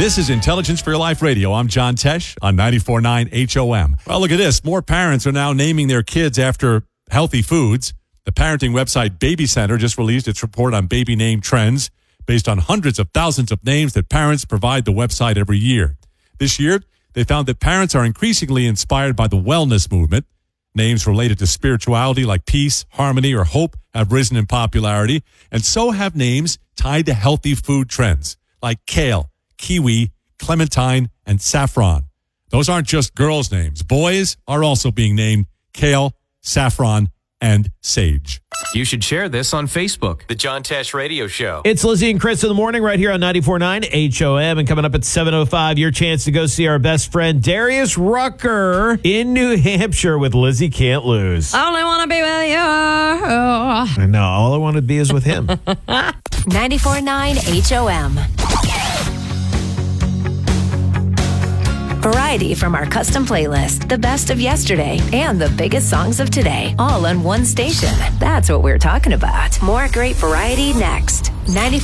This is Intelligence for Your Life Radio. I'm John Tesh on 94.9 HOM. Well, look at this. More parents are now naming their kids after healthy foods. The parenting website Baby Center just released its report on baby name trends based on hundreds of thousands of names that parents provide the website every year. This year, they found that parents are increasingly inspired by the wellness movement. Names related to spirituality like peace, harmony, or hope have risen in popularity, and so have names tied to healthy food trends like kale, kiwi, clementine, and saffron. Those aren't just girls' names. Boys are also being named kale, saffron, and sage. You should share this on Facebook, The John Tesh Radio Show. It's Lizzie and Chris in the morning right here on 94.9 HOM. And coming up at 7:05, your chance to go see our best friend Darius Rucker in New Hampshire with Lizzie Can't Lose. I only want to be with you. I know. All I want to be is with him. 94.9 HOM. Variety from our custom playlist, the best of yesterday, and the biggest songs of today, all on one station. That's what we're talking about. More great variety next. 94.